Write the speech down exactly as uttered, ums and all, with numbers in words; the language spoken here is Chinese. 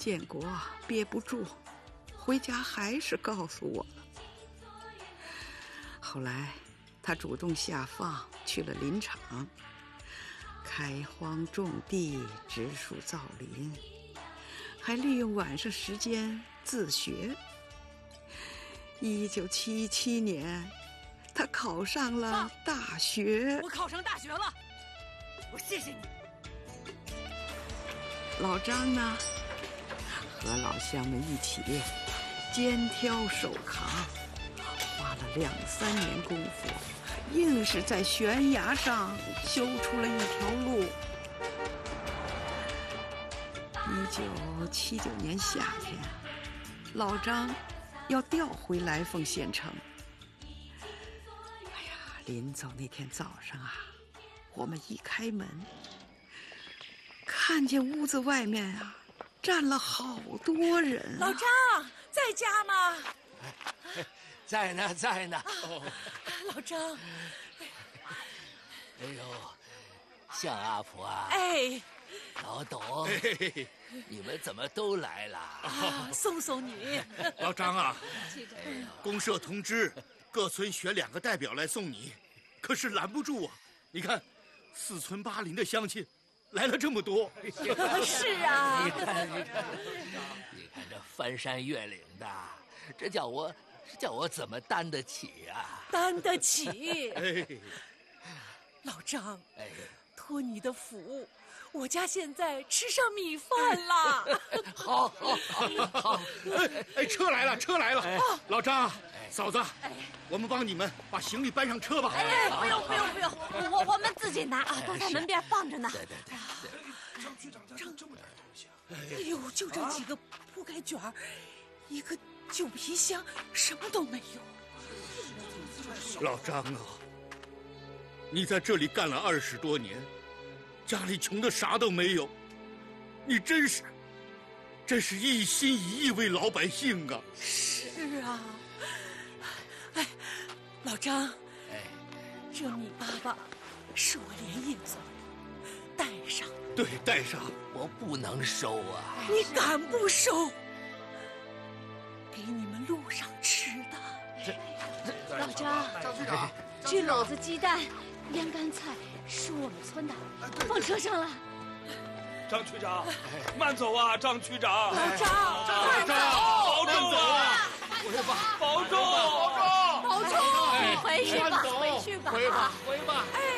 建国憋不住，回家还是告诉我了。后来他主动下放去了林场，开荒种地，植树造林，还利用晚上时间自学。一九七七年，他考上了大学。 我考上大学了，我谢谢你。 老张呢，和老乡们一起肩挑手扛，花了两三年功夫，硬是在悬崖上修出了一条路。一九七九年夏天，老张要调回来凤县城。哎呀，临走那天早上啊，我们一开门，看见屋子外面啊站了好多人啊。 老张在家吗？ 在呢，在呢。 哦、老张， 哎呦，向阿婆啊！ 哎， 老董，哎、你们怎么都来了？ 啊，送送你。 老张啊，公社通知各村选两个代表来送你，可是拦不住啊！你看，四村八邻的乡亲来了这么多。 是啊， 你看，你看，你看这翻山越岭的，这叫我。这叫我怎么担得起啊？ 担得起！ 哎， 老张， 哎， 托你的福，我家现在吃上米饭了。 好，好，好，好！ 哎哎，车来了，车来了！哎、老张，哎、嫂子，哎、我们帮你们把行李搬上车吧。 哎，不用，不用，不用，我我们自己拿啊，都在门边放着呢。 对对对。 张局长家这么点东西啊！ 哎呦，就这几个铺盖卷儿，一个。旧皮箱什么都没有。 老张啊，你在这里干了二十多年，家里穷的啥都没有，你真是，真是一心一意为老百姓啊！ 是啊，哎，老张， 哎， 这米粑粑是我连夜做的，带上。 对，带上。 我不能收啊！ 你敢不收？给你们路上吃的。 老张， 张局长， 这篓子鸡蛋、腌干菜是我们村的，放车上了。 张区长，慢走啊，张区长。 老张， 慢走，保重啊！ 回吧， 保重， 保重，保重，回去吧，回去吧， 回吧，回吧。 哎。